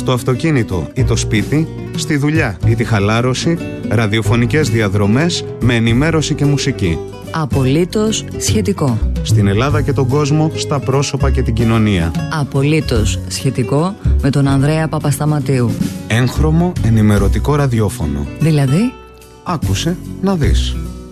στο αυτοκίνητο ή το σπίτι, στη δουλειά ή τη χαλάρωση, ραδιοφωνικές διαδρομές με ενημέρωση και μουσική. Απολύτως σχετικό. Στην Ελλάδα και τον κόσμο, στα πρόσωπα και την κοινωνία. Απολύτως σχετικό με τον Ανδρέα Παπασταματίου. Έγχρωμο ενημερωτικό ραδιόφωνο. Δηλαδή? Άκουσε να δεις.